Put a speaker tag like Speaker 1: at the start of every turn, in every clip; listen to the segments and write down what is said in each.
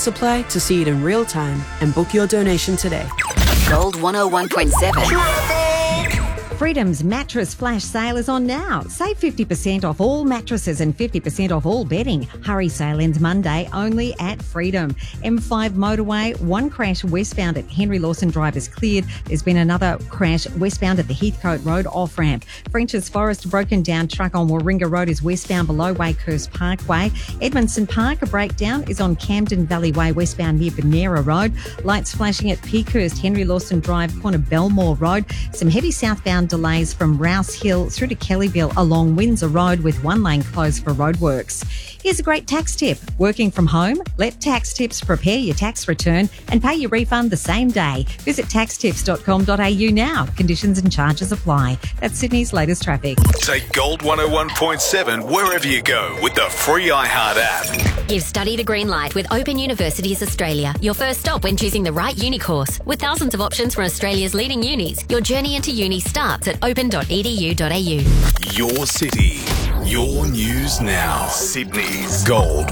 Speaker 1: supply to see it in real time and book your donation today.
Speaker 2: Gold 101.7.
Speaker 3: Freedom's mattress flash sale is on now. Save 50% off all mattresses and 50% off all bedding. Hurry sale ends Monday only at Freedom. M5 motorway, one crash westbound at Henry Lawson Drive is cleared. There's been another crash westbound at the Heathcote Road off-ramp. French's Forest broken down truck on Warringah Road is westbound below Wakehurst Parkway. Edmondson Park, a breakdown is on Camden Valley Way westbound near Benera Road. Lights flashing at Peakhurst, Henry Lawson Drive, corner Belmore Road. Some heavy southbound delays from Rouse Hill through to Kellyville along Windsor Road with one lane closed for roadworks. Here's a great tax tip. Working from home? Let Tax Tips prepare your tax return and pay your refund the same day. Visit taxtips.com.au now. Conditions and charges apply. That's Sydney's latest traffic.
Speaker 4: Take Gold 101.7 wherever you go with the free iHeart app.
Speaker 5: Give study the green light with Open Universities Australia. Your first stop when choosing the right uni course. With thousands of options from Australia's leading unis, your journey into uni starts at open.edu.au.
Speaker 4: Your city, your news now. Sydney's Gold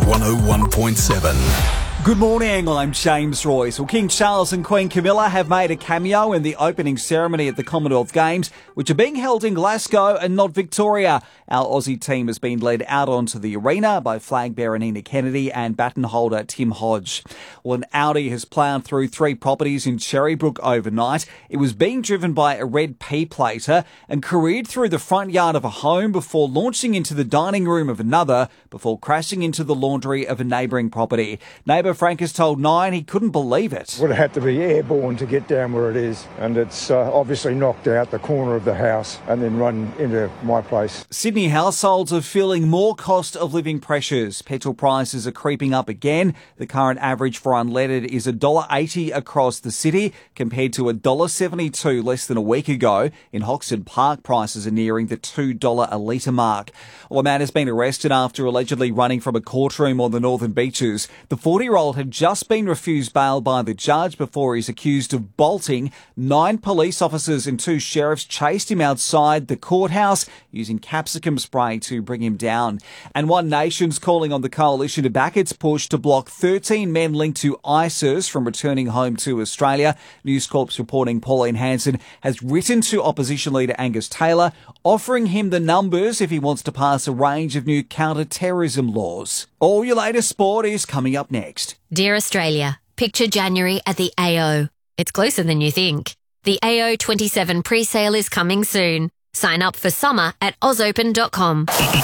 Speaker 4: 101.7.
Speaker 6: Good morning, I'm James Royce. Well, King Charles and Queen Camilla have made a cameo in the opening ceremony at the Commonwealth Games, which are being held in Glasgow and not Victoria. Our Aussie team has been led out onto the arena by flag bearer Nina Kennedy and baton holder Tim Hodge. Well, an Audi has ploughed through 3 properties in Cherrybrook overnight. It was being driven by a red P-plater and careered through the front yard of a home before launching into the dining room of another, before crashing into the laundry of a neighbouring property. Neighbour Frank has told Nine he couldn't believe it.
Speaker 7: Would have had to be airborne to get down where it is, and it's obviously knocked out the corner of the house and then run into my place.
Speaker 6: Sydney households are feeling more cost of living pressures. Petrol prices are creeping up again. The current average for unleaded is $1.80 across the city compared to $1.72 less than a week ago. In Hoxton Park, prices are nearing the $2 a litre mark. Well, a man has been arrested after allegedly running from a courtroom on the Northern Beaches. The 40-year-old had just been refused bail by the judge before he's accused of bolting. 9 police officers and 2 sheriffs chased him outside the courthouse using capsicum spray to bring him down. And One Nation's calling on the coalition to back its push to block 13 men linked to ISIS from returning home to Australia. News Corp's reporting Pauline Hanson has written to opposition leader Angus Taylor, offering him the numbers if he wants to pass a range of new counter-terrorism laws. All your latest sport is coming up next.
Speaker 5: Dear Australia, picture January at the AO. It's closer than you think. The AO 27 pre-sale is coming soon. Sign up for summer at ausopen.com.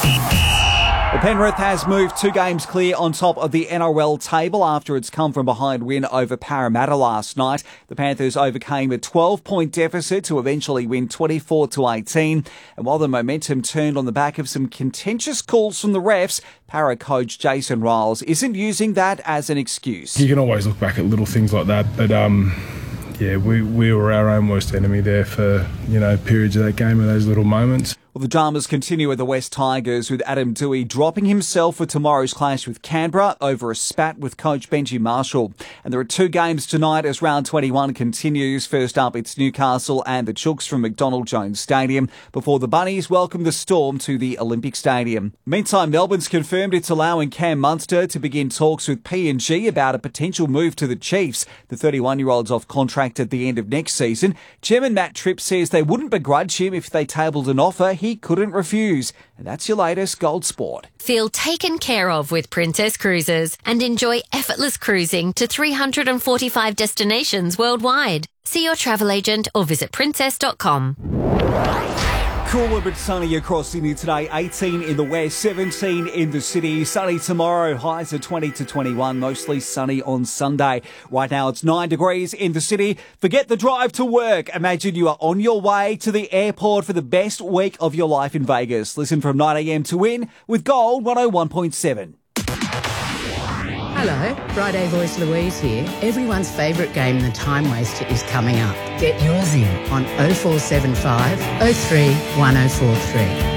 Speaker 6: Well, Penrith has moved 2 games clear on top of the NRL table after its come-from-behind win over Parramatta last night. The Panthers overcame a 12-point deficit to eventually win 24-18. And while the momentum turned on the back of some contentious calls from the refs, Para coach Jason Riles isn't using that as an excuse.
Speaker 8: You can always look back at little things like that, but yeah, we were our own worst enemy there for, periods of that game and those little moments.
Speaker 6: Well, the dramas continue with the West Tigers, with Adam Doueihi dropping himself for tomorrow's clash with Canberra over a spat with coach Benji Marshall. And there are 2 games tonight as round 21 continues. First up, it's Newcastle and the Chooks from McDonald Jones Stadium before the Bunnies welcome the Storm to the Olympic Stadium. Meantime, Melbourne's confirmed it's allowing Cam Munster to begin talks with PNG about a potential move to the Chiefs. The 31-year-old's off contract at the end of next season. Chairman Matt Tripp says they wouldn't begrudge him if they tabled an offer he couldn't refuse. And that's your latest Gold Sport.
Speaker 5: Feel taken care of with Princess Cruises and enjoy effortless cruising to 345 destinations worldwide. See your travel agent or visit princess.com.
Speaker 6: Cooler but sunny across Sydney today, 18 in the west, 17 in the city. Sunny tomorrow, highs are 20 to 21, mostly sunny on Sunday. Right now it's 9 degrees in the city. Forget the drive to work. Imagine you are on your way to the airport for the best week of your life in Vegas. Listen from 9 a.m. to win with Gold 101.7.
Speaker 9: Hello, Friday Voice Louise here. Everyone's favourite game, The Time Waster, is coming up. Get yours in on 0475 03 1043.